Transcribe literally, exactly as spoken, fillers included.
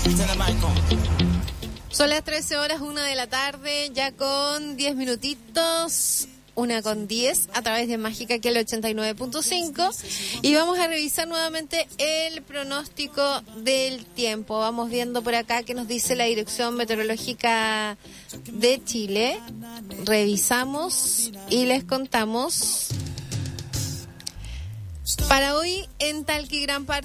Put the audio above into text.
Son las trece horas, una de la tarde, ya con diez minutitos, una con diez, a través de Mágica, que es el ochenta y nueve punto cinco. Y vamos a revisar nuevamente el pronóstico del tiempo. Vamos viendo por acá qué nos dice la Dirección Meteorológica de Chile. Revisamos y les contamos. Para hoy en Talca y gran parte